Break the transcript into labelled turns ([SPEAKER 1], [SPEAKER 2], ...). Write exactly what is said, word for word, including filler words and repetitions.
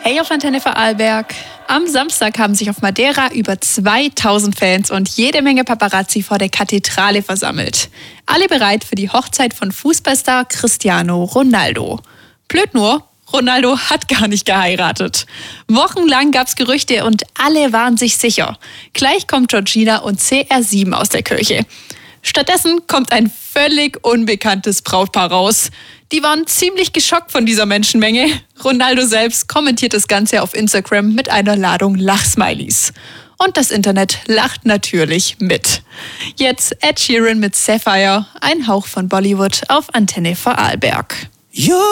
[SPEAKER 1] Hey auf Antenne Vorarlberg. Am Samstag haben sich auf Madeira über zweitausend Fans und jede Menge Paparazzi vor der Kathedrale versammelt. Alle bereit für die Hochzeit von Fußballstar Cristiano Ronaldo. Blöd nur, Ronaldo hat gar nicht geheiratet. Wochenlang gab's Gerüchte und alle waren sich sicher. Gleich kommt Georgina und C R sieben aus der Kirche. Stattdessen kommt ein völlig unbekanntes Brautpaar raus. Die waren ziemlich geschockt von dieser Menschenmenge. Ronaldo selbst kommentiert das Ganze auf Instagram mit einer Ladung Lachsmilies. Und das Internet lacht natürlich mit. Jetzt Ed Sheeran mit Sapphire, ein Hauch von Bollywood auf Antenne Vorarlberg.
[SPEAKER 2] You